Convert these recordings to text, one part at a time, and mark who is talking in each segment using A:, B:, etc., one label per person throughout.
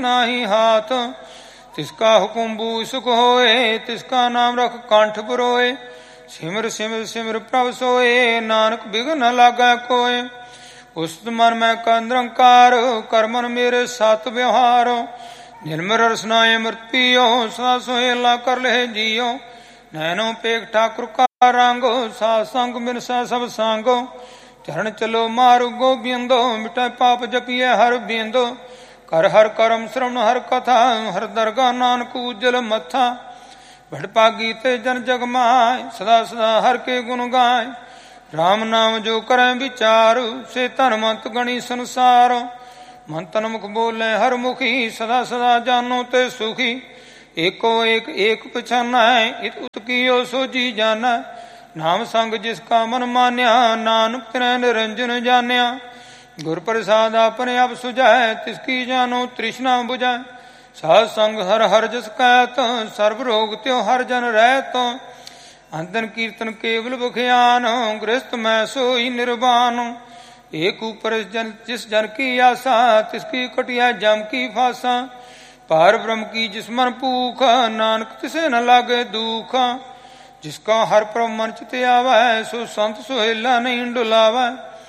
A: नाही हाथ। तिसका हुकुम बूझ सुख होए, तिसका नाम रख कंठ पुरोए। सिमर सिमर सिमर प्रभ सोए, नानक बिघ्न न लागै कोय। उस्त मन मैं का निरंकार, कर मन मेरे सत व्यवहार। निर्मल रसनाए अमृत पियो, सदा सोहेला कर ले जियो। नैनो पेख ठाकुर का रंगो, साध संग बिनसा सब सांगो। चरण चलो मारु गोबिंदो, मिटाए पाप जपिए हर बिंदो। कर हर करम श्रवण हर कथा, हर दरगाह नानक उज्जवल मथा। भट पागी ते जन जग माय, सदा सदा हर के गुण गाय। राम नाम जो करें विचार, से तन मंत गणी संसार। मन तन मुख बोले हर मुखी, सदा सदा जानो ते सुखी। एको एक एक पछाना है, इत उत कियो सो जी जाना। नाम संग जिसका मन मान्या, नानक तिनै निरंजन जान्या। गुर प्रसाद अपने आप सुझाए, तिसकी जानो तृष्णा बुझाए। साध संग हर हर जस कहत, सर्व रोग त्यो हर जन रहत। अंतन कीर्तन केवल बख्यान, गृहस्थ मैं सोई निर्वाण। एक ऊपर जिस जन की आशा, तिसकी कटिया जम की फासा। पार ब्रह्म की जिस मन पूख, नानक तिसे न लागे दुख। जिसका हर प्रभ मन चित आवै, सो संत सोहेला नहीं डुलावै।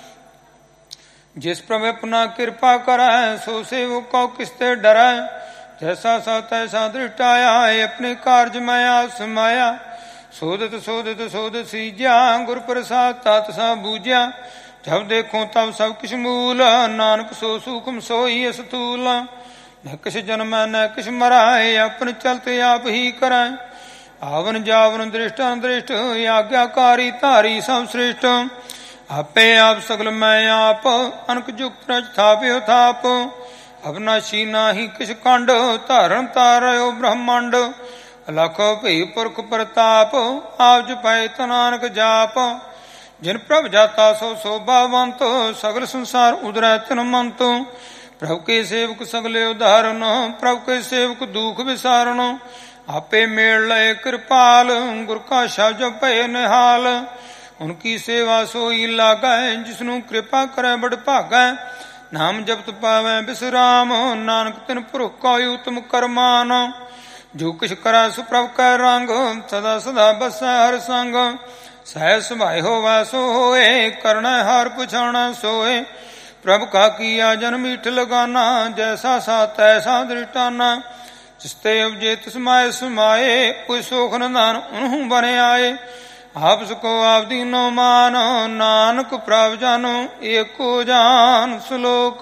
A: जिस प्रभु अपना कृपा करै, सो सेवक को किसते डरै। जैसा सा तैसा दृष्टाया, अपने कार्य में आप समाया। सोदत सोदत सोदत सीज्या, गुर प्रसाद तात सा बूझ्या। जब देखो तब सब किछ मूल, नानक सो सूखम सोई अस्तूल। न किस जन्म न किस मराए, अपन चलते आप ही कराए। आवन जावन दृष्ट अदृष्ट, आज्ञाकारी तारी सब श्रेष्ठ। आपे आप सगल मैं आप, अनक जुक्त रच थाप्यो थाप। अविनाशी नाही किस कंड, धारण तारयो ब्रह्मांड। अलख भई पुरख प्रताप, आप जपाए नानक जाप। जिन प्रभ जाता सो शोभावंत, सगल संसार उदरै तिन मंत। प्रभु के सेवक सगले उदाहरण, प्रभु के सेवक दुख विसारण। आपे मेल लय कृपाल, गुर का शब्द जपे निहाल। उनकी सेवा सोई लागै, जिसनु कृपा करे बड़ भागै। नाम जपत पावै बिसराम, नानक तिन पुरख को उत्तम करमान। जो किछ करै सो प्रभु कै रंग, सदा सदा बसै हर संग। सहज सुभाय होवै सो होए, करणै हार पुछाणा सोए। प्रभु का किया जन मीठ लगाना, जैसा सा तैसा दृष्टाना। जिसते उपजे तिस माय समाये, कोई सोख नदान उन्हू बने आए। आप सको आप दीनो मान, नानक प्रभ जानो एको जान श्लोक।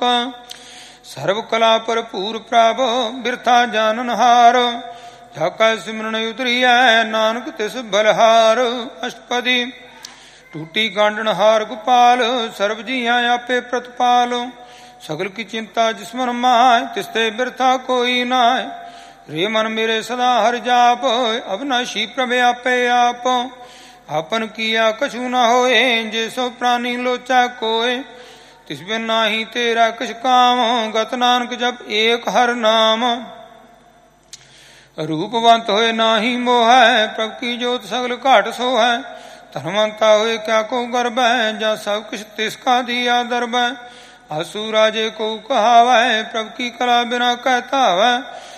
A: सर्व कला भरपूर प्रभ, बिरथा जानन हार। जाका सिमरन उतरिया, नानक तिस बलहार। अष्टपदी टूटी गांडन हार गोपाल, सर्व जिया आपे प्रतिपाल। सगल की चिंता जिसमन माय, तिसते बिरथा कोई नाय। रे मन मेरे सदा हर जाप, अविनाशी प्रभ आपे आप। आपन किया कछु न होए, जैसो प्राणी लोचा कोय। तिस बिन नाही तेरा किछ काम, गत नानक जप एक हर नाम। रूपवंत होए नाही मोह, प्रभ की जोत सगल घाट सो है। धनवंता हुए क्या को गर्भ है, जा सब कुछ तिसका दिया दर्ब है। आसू राजे को कहावै, प्रभु की कला बिना कहता है।